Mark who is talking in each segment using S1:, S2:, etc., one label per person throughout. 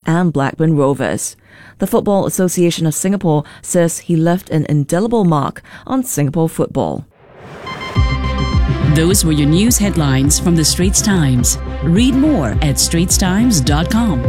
S1: and Blackburn Rovers. The Football Association of Singapore says he left an indelible mark on Singapore football.
S2: Those were your news headlines from the Straits Times. Read more at straitstimes.com.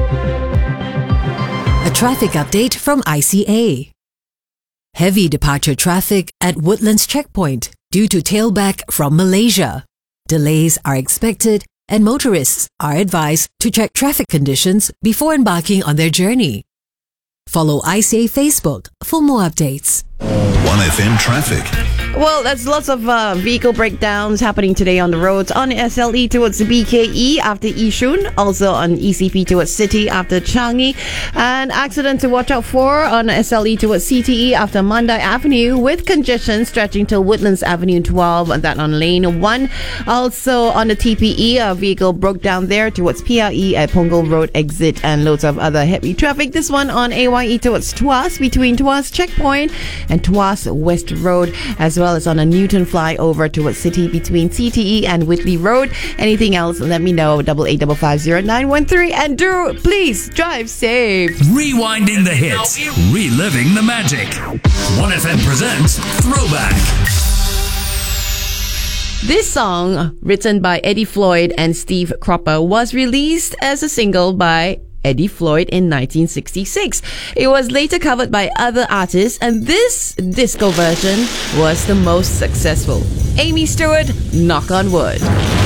S3: A traffic update from ICA. Heavy departure traffic at Woodlands Checkpoint due to tailback from Malaysia. Delays are expected and motorists are advised to check traffic conditions before embarking on their journey. Follow ICA Facebook for more updates.
S4: 1FM traffic.
S5: Well, there's lots of vehicle breakdowns happening today on the roads. On SLE towards BKE after Yishun. Also on ECP towards City after Changi. An accident to watch out for on SLE towards CTE after Mandai Avenue with congestion stretching to Woodlands Avenue 12. And that on lane 1. Also on the TPE, a vehicle broke down there towards PRE at Punggol Road exit. And loads of other heavy traffic. This one on AYE towards Tuas between Tuas Checkpoint and Tuas West Road, as well as on a Newton flyover towards City between CTE and Whitley Road. Anything else, let me know. 88550913. And do please drive safe.
S6: Rewinding the hits, reliving the magic. 1FM presents Throwback.
S5: This song, written by Eddie Floyd and Steve Cropper, was released as a single by Eddie Floyd in 1966. It was later covered by other artists, and this disco version was the most successful. Amy Stewart, Knock on Wood.